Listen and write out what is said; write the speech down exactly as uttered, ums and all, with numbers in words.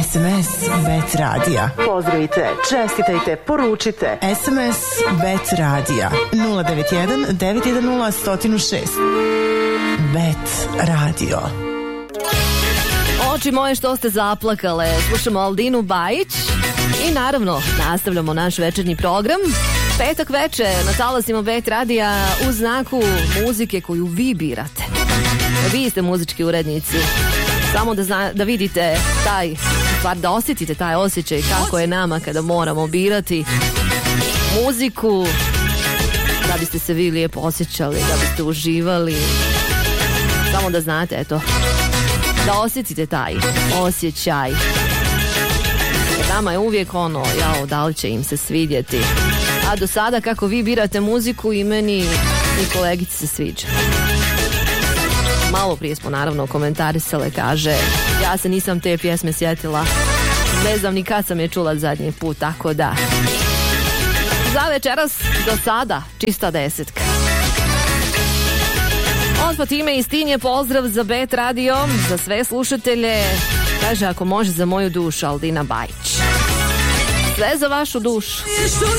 es em es Bet Radija. Pozdravite, čestitajte, poručite. es em es Bet Radija nula devet jedan devet jedan nula jedan zero šest. Bet Radio. Oči moje što ste zaplakale. Slušamo Aldinu Bajić i naravno nastavljamo naš večernji program. Petak veče na talasima Bet Radija u znaku muzike koju vi birate. Vi ste muzički urednici. Samo da, zna, da vidite taj, stvar da osjetite taj osjećaj kako je nama kada moramo birati muziku da biste se vi lijepo osjećali, da biste uživali. Samo da znate, eto, da osjetite taj osjećaj. Nama je uvijek ono, jao, da li će im se svidjeti. A do sada kako vi birate muziku i meni i kolegici se sviđa. Malo prije smo naravno komentarisale, kaže, ja se nisam te pjesme sjetila, ne znam ni kad sam je čula zadnji put, tako da za večeras do sada čista desetka. Od Fatime iz Tinje pozdrav za Bet Radio, za sve slušatelje, kaže ako može za moju dušu, Aldina Bajić. Sve za vašu dušu. Što